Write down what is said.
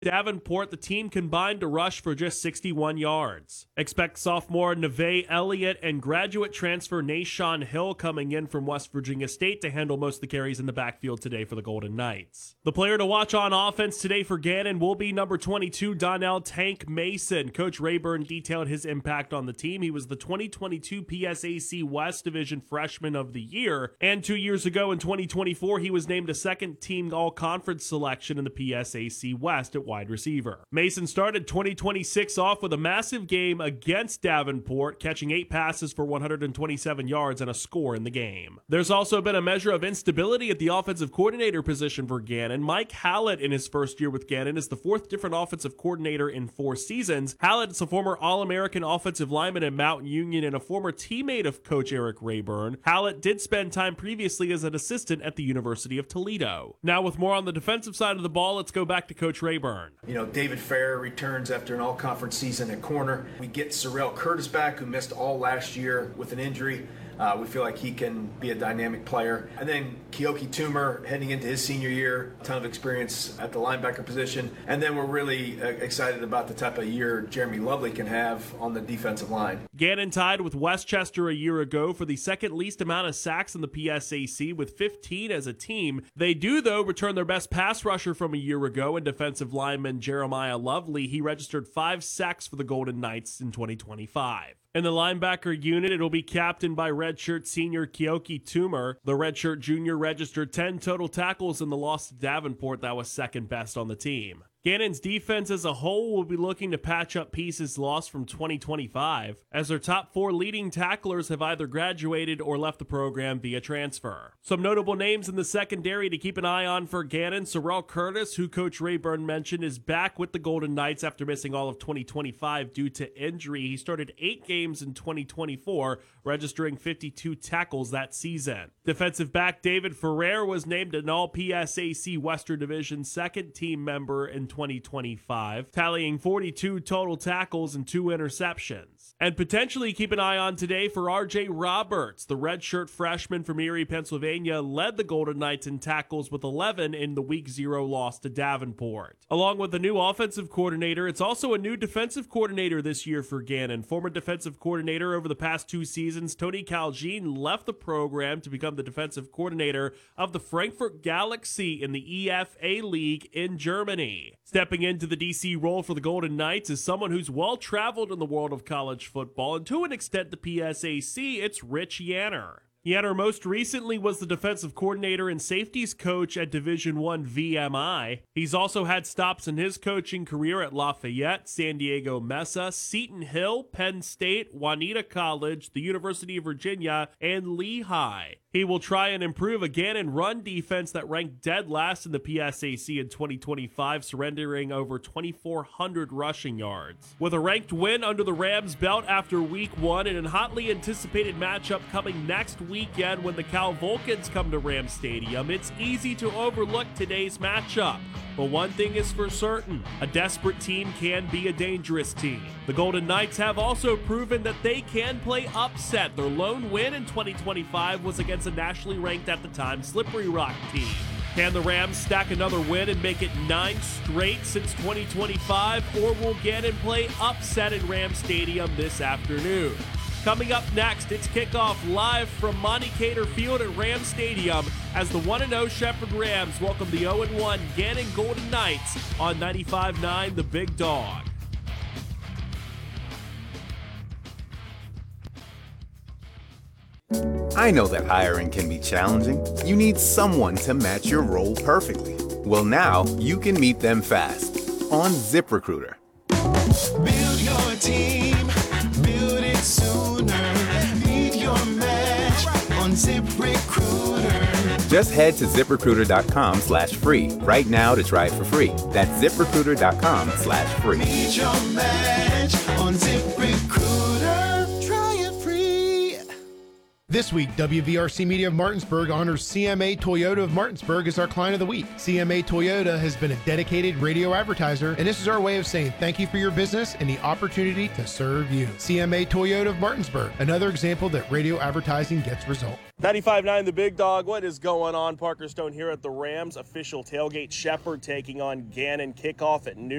Davenport, the team combined to rush for just 61 yards. Expect sophomore Neve Elliott and graduate transfer Nashawn Hill coming in from West Virginia State to handle most of the carries in the backfield today for the Golden Knights. The player to watch on offense today for Gannon will be number 22, Donnell Tank Mason. Coach Rayburn detailed his impact on the team. He was the 2022 PSAC West Division Freshman of the Year, and 2 years ago in 2024, he was named a second-team all-conference selection in the PSAC West at wide receiver. Mason started 2026 off with a massive game against Davenport, catching 8 passes for 127 yards and a score in the game. There's also been a measure of instability at the offensive coordinator position for Gannon. Mike Hallett, in his first year with Gannon, is the 4th different offensive coordinator in 4 seasons. Hallett is a former All-American offensive lineman at Mount Union and a former teammate of Coach Eric Rayburn. Hallett did spend time previously as an assistant at the University of Toledo. Now, with more on the defensive side of the ball, let's go back to Coach Rayburn. You know, David Fair returns after an all-conference season at corner. We get Sorrell Curtis back, who missed all last year with an injury. We feel like he can be a dynamic player. And then Keoki Toomer heading into his senior year, a ton of experience at the linebacker position. And then we're really excited about the type of year Jeremy Lovely can have on the defensive line. Gannon tied with Westchester a year ago for the second least amount of sacks in the PSAC with 15 as a team. They do, though, return their best pass rusher from a year ago in defensive lineman Jeremiah Lovely. He registered 5 sacks for the Golden Knights in 2025. In the linebacker unit, it'll be captained by redshirt senior Keoki Toomer. The redshirt junior registered 10 total tackles in the loss to Davenport. That was second best on the team. Gannon's defense as a whole will be looking to patch up pieces lost from 2025, as their top 4 leading tacklers have either graduated or left the program via transfer. Some notable names in the secondary to keep an eye on for Gannon. Sorrell Curtis, who Coach Rayburn mentioned, is back with the Golden Knights after missing all of 2025 due to injury. He started 8 games in 2024, registering 52 tackles that season. Defensive back David Ferrer was named an All-PSAC Western Division second-team member in 2025, tallying 42 total tackles and 2 interceptions. And potentially keep an eye on today for R.J. Roberts. The redshirt freshman from Erie, Pennsylvania, led the Golden Knights in tackles with 11 in the Week 0 loss to Davenport. Along with the new offensive coordinator, it's also a new defensive coordinator this year for Gannon. Former defensive coordinator over the past 2 seasons, Tony Calgene, left the program to become the defensive coordinator of the Frankfurt Galaxy in the EFA League in Germany. Stepping into the DC role for the Golden Knights is someone who's well-traveled in the world of college football, and to an extent the PSAC, it's Rich Yanner. Yanner most recently was the defensive coordinator and safeties coach at Division I VMI. He's also had stops in his coaching career at Lafayette, San Diego Mesa, Seton Hill, Penn State, Juanita College, the University of Virginia, and Lehigh. He will try and improve a Gannon run defense that ranked dead last in the PSAC in 2025, surrendering over 2,400 rushing yards. With a ranked win under the Rams' belt after Week 1 and a hotly anticipated matchup coming next weekend when the Cal Vulcans come to Rams Stadium, it's easy to overlook today's matchup. But one thing is for certain, a desperate team can be a dangerous team. The Golden Knights have also proven that they can play upset. Their lone win in 2025 was against a nationally ranked at the time Slippery Rock team. Can the Rams stack another win and make it 9 straight since 2025, or will Gannon play upset in Rams Stadium this afternoon? Coming up next, it's kickoff live from Monte Cater Field at Rams Stadium as the 1-0 Shepherd Rams welcome the 0-1 Gannon Golden Knights on 95.9 The Big Dog. I know that hiring can be challenging. You need someone to match your role perfectly. Well, now you can meet them fast on ZipRecruiter. Build your team, build it sooner. Meet your match on ZipRecruiter. Just head to ZipRecruiter.com/free right now to try it for free. That's ZipRecruiter.com/free. Meet your match on ZipRecruiter. Try it free. This week, WVRC Media of Martinsburg honors CMA Toyota of Martinsburg as our client of the week. CMA Toyota has been a dedicated radio advertiser, and this is our way of saying thank you for your business and the opportunity to serve you. CMA Toyota of Martinsburg, another example that radio advertising gets results. 95.9 The Big Dog, what is going on? Parker Stone here at the Rams official tailgate. Shepherd taking on Gannon. Kickoff at noon.